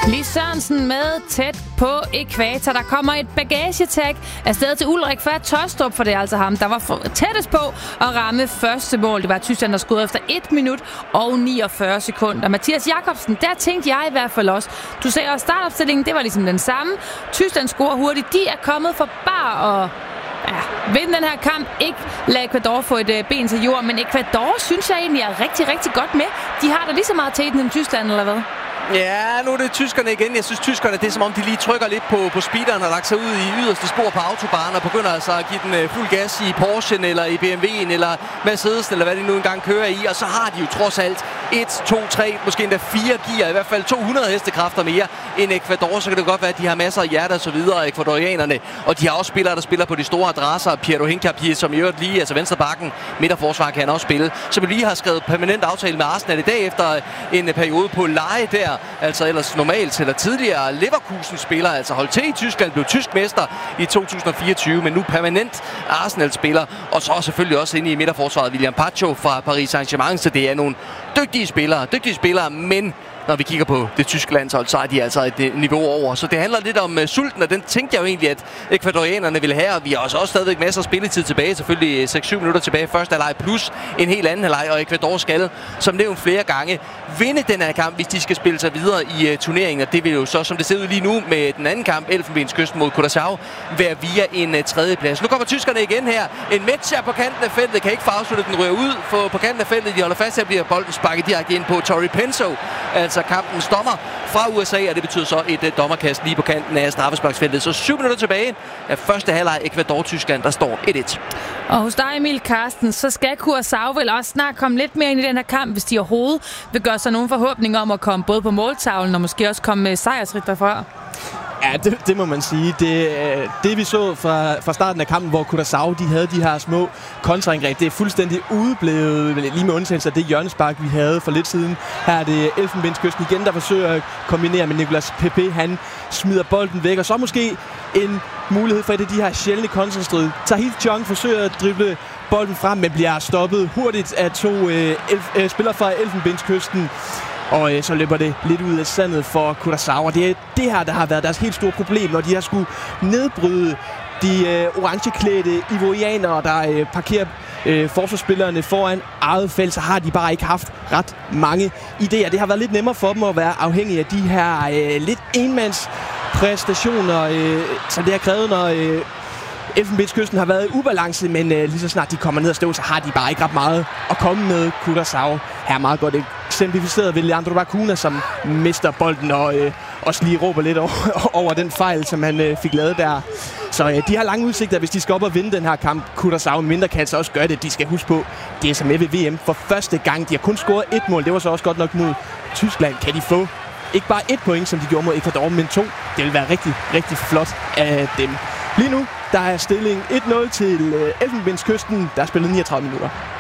Lis Sørensen med Tæt på ækvator. Der kommer et bagagetag afsted til Ulrik Fær Tørstrup, for det er altså ham, der var tættest på at ramme første mål. Det var Tyskland, der skød efter 1 minut og 49 sekunder. Mathias Jakobsen, der tænkte jeg i hvert fald også. Du sagde også, startopstillingen, det var ligesom den samme. Tyskland scorer hurtigt. De er kommet for bare at vinde den her kamp. Ikke lade Ecuador få et ben til jord, men Ecuador synes jeg egentlig er rigtig, rigtig godt med. De har da lige så meget tæten end Tyskland, eller hvad? Ja, nu er det tyskerne igen. Jeg synes, tyskerne, det er som om, de lige trykker lidt på speederen og lagt sig ud i yderste spor på autobahnen og begynder altså at give den fuld gas i Porsche'en eller i BMW'en eller Mercedes'en eller hvad de nu engang kører i. Og så har de jo trods alt 1, 2, 3, måske endda 4 gear, i hvert fald 200 hestekræfter mere end Ecuador. Så kan det godt være, at de har masser af hjerte og så videre, ekvadorianerne. Og de har også spillere, der spiller på de store adresser. Piero Hincapié, som i øvrigt lige, altså venstre bakken, midterforsvar kan han også spille. Så vi lige har skrevet permanent aftale med Arsenal i dag efter en periode på leje der. Altså ellers normalt eller tidligere Leverkusen-spiller, altså holdt til i Tyskland, blev tysk mester i 2024, men nu permanent Arsenal-spiller. Og så selvfølgelig også inde i midterforsvaret William Pacho fra Paris Saint-Germain, så det er nogle dygtige spillere, men når vi kigger på det tyske landshold, så er de altså et niveau over. Så det handler lidt om sulten, og den tænkte jeg jo egentlig, at ekvadorianerne ville have. Og vi har også stadigvæk masser af spilletid tilbage. Selvfølgelig 6-7 minutter tilbage første halvleg, plus en helt anden halvleg. Og Ecuador skal, som nævnt flere gange, vinde den her kamp, hvis de skal spille sig videre i turneringen. Og det vil jo så, som det ser ud lige nu med den anden kamp, Elfenbenskysten mod Curaçao, være via en tredjeplads. Nu kommer tyskerne igen her. En Metzger på kanten af feltet, kan ikke få afsluttet, den rører ud på kanten af feltet. De holder fast, at bliver bolden sparket direkte ind på Tori Penso. Altså kampens dommer fra USA, og det betyder så et dommerkast lige på kanten af straffesparksfeltet. Så 7 minutter tilbage af første halvleg Ecuador-Tyskland, der står 1-1. Og hos dig, Emil Carsten, så skal Curaçao vel også snart komme lidt mere ind i den her kamp, hvis de overhovedet vil gøre sig nogle forhåbninger om at komme både på måltavlen og måske også komme med sejrsrigt derfra. Ja, det må man sige. Det vi så fra starten af kampen, hvor Curaçao de havde de her små kontraangreb, det er fuldstændig udeblevet, lige med undtagelse af det hjørnespark, vi havde for lidt siden. Her er det Elfenbenskysten igen, der forsøger at kombinere med Nicolas Pepe. Han smider bolden væk, og så måske en mulighed for et af de her sjældne kontrastrid. Tahith Chong forsøger at drible bolden frem, men bliver stoppet hurtigt af to spillere fra Elfenbenskysten. Og så løber det lidt ud af sandet for Curaçao. Og det er det her, der har været deres helt store problem, når de har skulle nedbryde de orangeklædte ivorianere, der parkerer forsvarsspillerne foran eget felt, så har de bare ikke haft ret mange idéer. Det har været lidt nemmere for dem at være afhængige af de her lidt enmandspræstationer, som det har krævet, når Elfenbenskysten har været i ubalance, men lige så snart de kommer ned og stå, så har de bare ikke ret meget at komme med. Curaçao her meget godt eksemplificeret ved Leandro Bacuna, som mister bolden og også lige råber lidt over den fejl, som han fik lavet der. Så de har lange udsigter, hvis de skal op og vinde den her kamp. Curaçao mindre kan altså også gøre det. De skal huske på, det er som med ved VM for første gang. De har kun scoret 1 mål. Det var så også godt nok mod Tyskland. Kan de få ikke bare 1 point, som de gjorde mod Ecuador, men 2? Det vil være rigtig, rigtig flot af dem. Lige nu, der er stilling 1-0 til Elfenbenskysten. Der er spillet 39 minutter.